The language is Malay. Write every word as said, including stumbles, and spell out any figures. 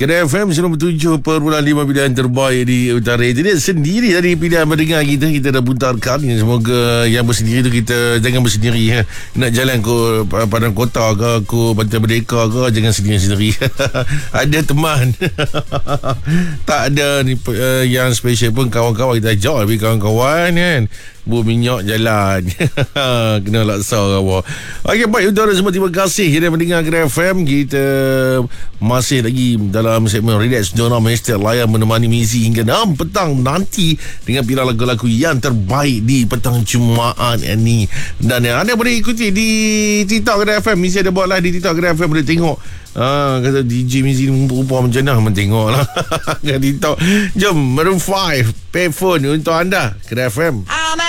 Kedah F M sembilan puluh tujuh perpuluhan lima pilihan terbaik di utara. Jadi sendiri tadi pilihan mendengar kita. Kita dah putarkan. Semoga yang bersendiri tu kita jangan bersendiri. Ha. Nak jalan ke padang kota ke, ke Pantai Merdeka ke, jangan sendiri-sendiri. Ada teman. Tak ada ni uh, yang special pun, kawan-kawan kita ajak. Tapi kawan-kawan kan, buah minyak jalan. Kena laksa apa. Okey, baik utara semua, terima kasih kita mendengar Kedah F M. Kita masih lagi dalam segmen Relax Zona Master Layan menemani Mizi hingga enam petang nanti dengan pilihan lagu-lagu yang terbaik di petang Jumaat ini. Dan yang anda boleh ikuti di TikTok Kedah F M. Mizi ada buat live di TikTok Kedah F M, boleh tengok. Ha, kata D J Mizi ni rupa macam mana, men tengok lah. Kat TikTok. Jom Maroon five, Payphone untuk anda Kedah F M.